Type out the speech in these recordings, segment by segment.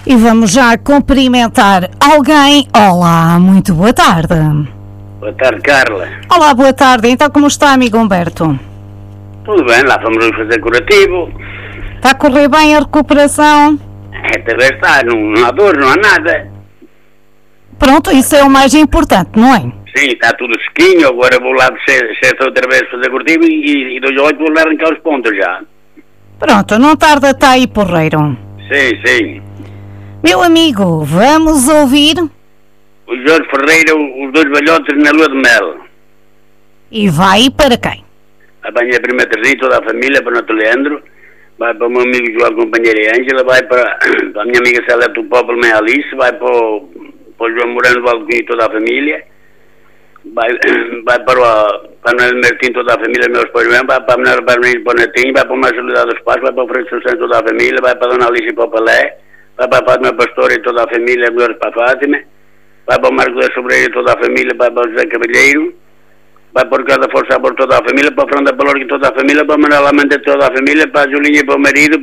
E vamos já cumprimentar alguém. Olá, muito boa tarde. Boa tarde, Carla. Olá, boa tarde. Então como está, amigo Humberto? Tudo bem, lá fomos fazer curativo. Está a correr bem a recuperação? Talvez está, não há dor, não há nada. Pronto, isso é o mais importante, não é? Sim, está tudo sequinho, agora vou lá de sexta outra vez fazer curativo e dos 8 vou lá arrancar os pontos já. Pronto, não tarda, está aí, porreiro. Sim. Meu amigo, vamos ouvir? O Jorge Ferreira, os dois velhotes na lua de mel. E vai para quem? Vai para a minha prima Terzinha, toda a família, para o Neto Leandro. Vai para o meu amigo João, companheira Ângela. Vai para a minha amiga Célia do Povo, mãe Alice. Vai para o João Moreno do Algodinho, toda a família. Vai para a Manuel Martim, toda a família, meus pais. Vai para a Manuel Barminho, para o Netinho. Vai para o Márcio Solidade dos Pais. Vai para o Frei Santos, toda a família. Vai para a Dona Alice e para o Palé. Vai para a Fátima Pastor e toda a família, melhores para a Fátima. Vai para o Marco da Sobreira e toda a família. Vai para o José Cavalheiro. Vai para o Ricardo da Força por toda a família. Para o Fernando da Palorga e toda a família. Para a Manuela Amanda e toda a família. Para a Julinha e para o marido.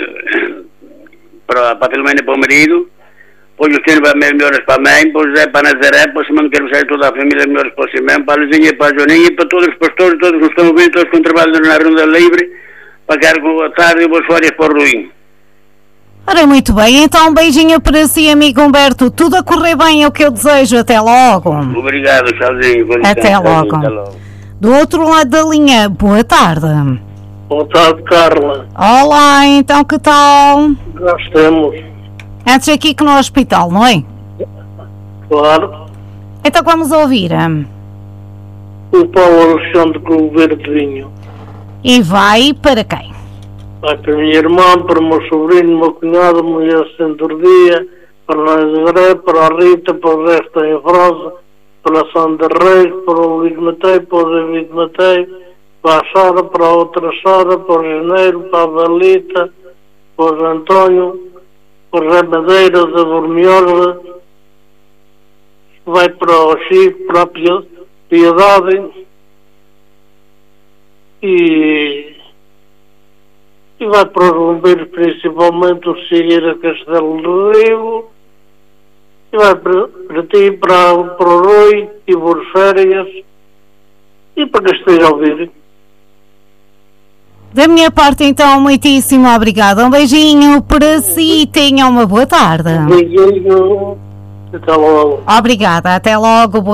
Para a Filomena e para o marido. Para o Justino para as melhores para a mãe. Para o José para a Nazaré. Para o Simão de Carvalho e toda a família, melhores para o Simão. Para a Luzinha e para a Joaninha. E para todos os pastores, todos que estão ouvindo, todos que trabalham na Ronda Livre. Para Cargo a tarde e boas férias para o Ruim. Ora, muito bem, então um beijinho para si, amigo Humberto. Tudo a correr bem é o que eu desejo. Até logo. Obrigado, tchauzinho. Até logo. Do outro lado da linha, boa tarde. Boa tarde, Carla. Olá, então que tal? Já estamos. Antes aqui que no hospital, não é? Claro. Então vamos ouvir. O Paulo Alexandre Verdinho. E vai para quem? Vai para a minha irmã, para o meu sobrinho, meu cunhado, a mulher Centro-Dia, para a Nazaré, para a Rita, para o resto da Evrosa, para a Sandra Reis, para o Luís Matei, para o David Matei, para a Sara, para a outra Sara, para o Janeiro, para a Valita, para o António, para o Zé Madeira da Dormiosa, vai para o Chico, para a Piedade e vai para os bombeiros, principalmente o Figueira Castelo do Rio, e vai para ti, para o Rui e por férias, e para que esteja a ouvir. Da minha parte, então, muitíssimo obrigada. Um beijinho para si. Tenha uma boa tarde. Beijinho. Até logo. Obrigada. Até logo.